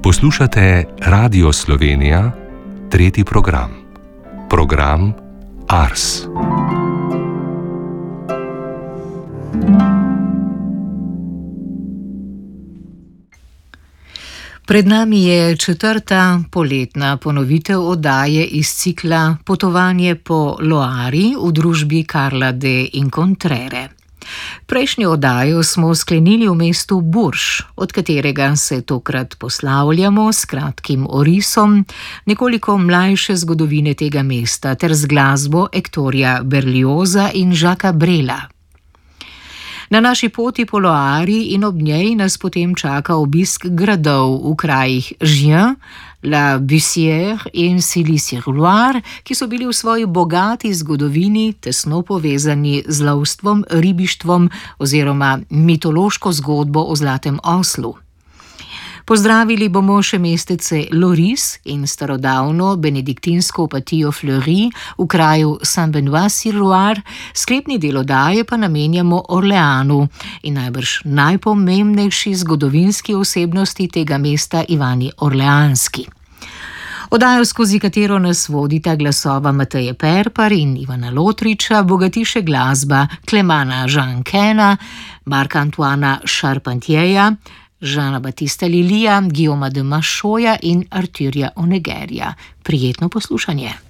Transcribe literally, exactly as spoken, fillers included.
Poslušate Radio Slovenija, tretji program. Program Ars. Pred nami je četrta poletna ponovitev oddaje iz cikla Potovanje po Loari v družbi Karla de Incontrere. Prejšnjo oddajo smo sklenili v mestu Bourges, od katerega se tokrat poslavljamo s kratkim orisom nekoliko mlajše zgodovine tega mesta ter z glasbo Hectorja Berlioza in Jacquesa Brela. Na naši poti po Loari in ob njej nas potem čaka obisk gradov v krajih Gien, La Bussière in Cilly-sur-Loire, ki so bili v svoji bogati zgodovini tesno povezani z lovstvom, ribištvom oziroma mitološko zgodbo o zlatem oslu. Pozdravili bomo še mestece Loris in starodavno benediktinsko opatijo Fleury v kraju Saint-Benoît-sur-Loire, sklepni del oddaje pa namenjamo Orleanu in najbrž najpomembnejši zgodovinski osebnosti tega mesta Ivani Orleanski. Oddajo, skozi katero nas vodita glasova Mateje Perpar in Ivana Lotriča, bogati še glasba Clemana Jean-Kena, Marc-Antoina Charpentierja, Jeana Baptista Lilija, Guillauma de Machoya in Arthurja Honeggerja. Prijetno poslušanje.